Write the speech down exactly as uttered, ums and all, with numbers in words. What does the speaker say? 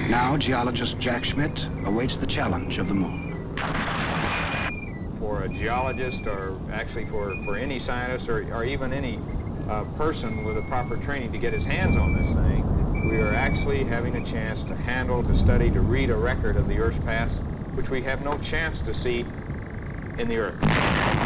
Now, geologist Jack Schmitt awaits the challenge of the moon. For a geologist, or actually for, for any scientist, or, or even any uh, person with a proper training to get his hands on this thing, we are actually having a chance to handle, to study, to read a record of the Earth's past, which we have no chance to see in the Earth.